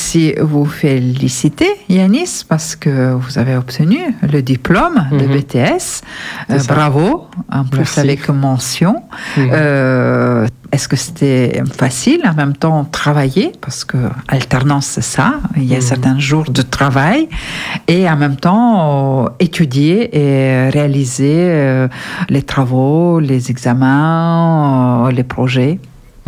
aussi vous féliciter, Yanis, parce que vous avez obtenu le diplôme de BTS. Bravo, en plus Merci. avec mention. Est-ce que c'était facile en même temps travailler, parce que alternance c'est ça, il y a certains jours de travail, et en même temps étudier et réaliser les travaux, les examens, les projets?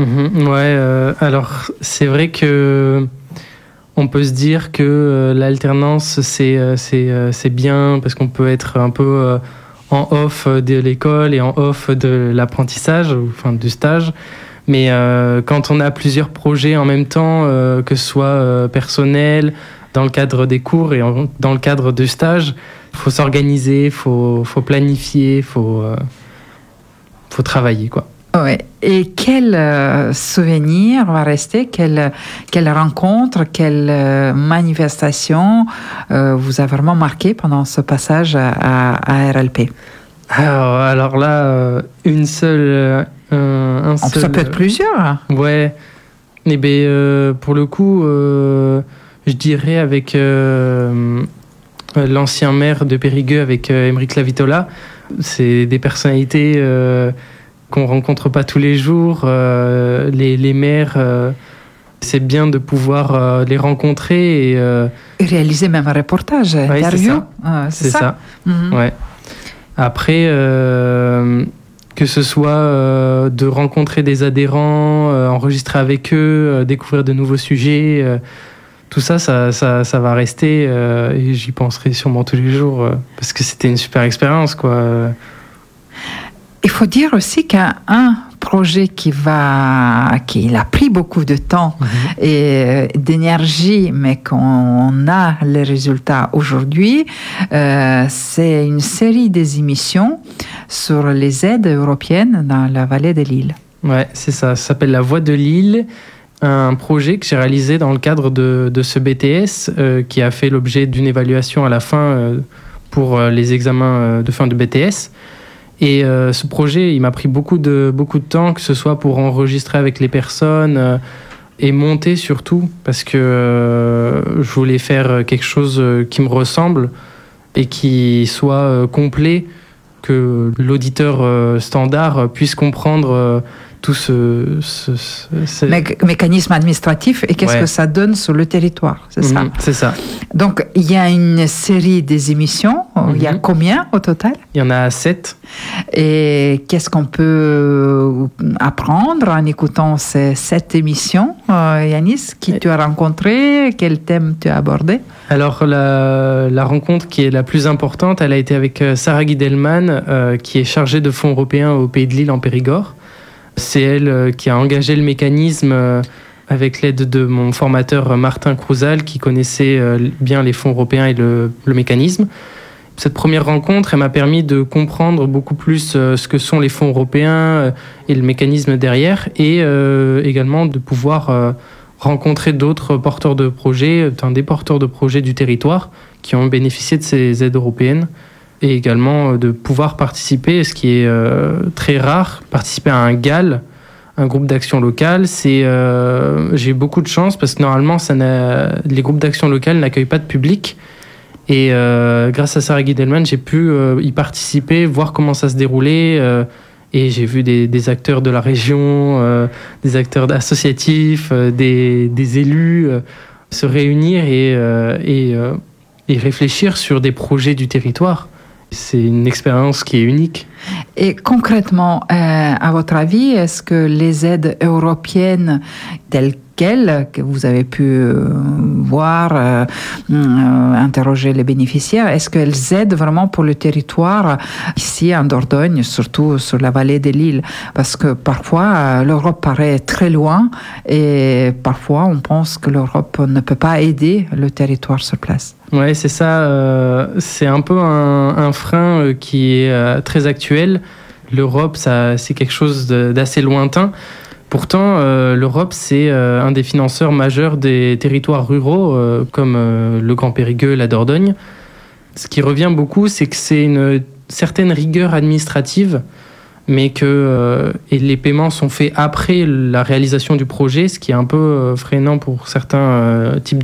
Alors c'est vrai que on peut se dire que l'alternance c'est bien parce qu'on peut être un peu en off de l'école et en off de l'apprentissage, enfin du stage. Mais quand on a plusieurs projets en même temps, que ce soit personnel, dans le cadre des cours et dans le cadre du stage, il faut s'organiser, faut planifier, faut travailler, quoi. Ouais. Et quel souvenir va rester, quelle rencontre, quelle manifestation vous a vraiment marqué pendant ce passage à RLP? Alors là, une seule... Ça peut être plusieurs. Ouais. Et pour le coup, je dirais avec l'ancien maire de Périgueux, avec Aymeric Lavitola. C'est des personnalités qu'on rencontre pas tous les jours. Les maires, c'est bien de pouvoir les rencontrer et réaliser même un reportage, interview. C'est ça. Ouais. Après, que ce soit de rencontrer des adhérents, enregistrer avec eux, découvrir de nouveaux sujets, tout ça va rester et j'y penserai sûrement tous les jours parce que c'était une super expérience, quoi. Il faut dire aussi qu'un projet qui a pris beaucoup de temps et d'énergie, mais qu'on a les résultats aujourd'hui, c'est une série des émissions sur les aides européennes dans la vallée de l'Ille. Ouais, c'est ça. Ça s'appelle La Voix de l'Ille, un projet que j'ai réalisé dans le cadre de ce BTS qui a fait l'objet d'une évaluation à la fin pour les examens de fin de BTS. Et ce projet, il m'a pris beaucoup de temps, que ce soit pour enregistrer avec les personnes et monter surtout, parce que je voulais faire quelque chose qui me ressemble et qui soit complet, que l'auditeur standard puisse comprendre tout ce mécanisme administratif et qu'est-ce que ça donne sur le territoire, c'est ça? C'est ça. Donc, il y a une série des émissions. Il y a combien au total? Il y en a 7. Et qu'est-ce qu'on peut apprendre en écoutant ces 7 émissions, Yanis? Qui tu as rencontré? Quel thème tu as abordé? Alors, la rencontre qui est la plus importante, elle a été avec Sarah Guidelman, qui est chargée de fonds européens au Pays de l'Ille en Périgord. C'est elle qui a engagé le mécanisme avec l'aide de mon formateur Martin Crouzal, qui connaissait bien les fonds européens et le mécanisme. Cette première rencontre, elle m'a permis de comprendre beaucoup plus ce que sont les fonds européens et le mécanisme derrière, et également de pouvoir rencontrer d'autres porteurs de projets, des porteurs de projets du territoire qui ont bénéficié de ces aides européennes. Et également de pouvoir participer, ce qui est très rare, participer à un GAL, un groupe d'action locale. J'ai eu beaucoup de chance parce que normalement, les groupes d'action locale n'accueillent pas de public. Et grâce à Sarah Guidelman, j'ai pu y participer, voir comment ça se déroulait. Et j'ai vu des acteurs de la région, des acteurs associatifs, des élus se réunir et réfléchir sur des projets du territoire. C'est une expérience qui est unique. Et concrètement, à votre avis, est-ce que les aides européennes telles quelles que vous avez pu voir, interroger les bénéficiaires, est-ce qu'elles aident vraiment pour le territoire ici en Dordogne, surtout sur la vallée de l'Ille? Parce que parfois, l'Europe paraît très loin et parfois, on pense que l'Europe ne peut pas aider le territoire sur place. Oui, c'est ça. C'est un peu un frein qui est très actuel. L'Europe, c'est quelque chose d'assez lointain. Pourtant, l'Europe, c'est un des financeurs majeurs des territoires ruraux, comme le Grand Périgueux, la Dordogne. Ce qui revient beaucoup, c'est que c'est une certaine rigueur administrative, mais que les paiements sont faits après la réalisation du projet, ce qui est un peu freinant pour certains types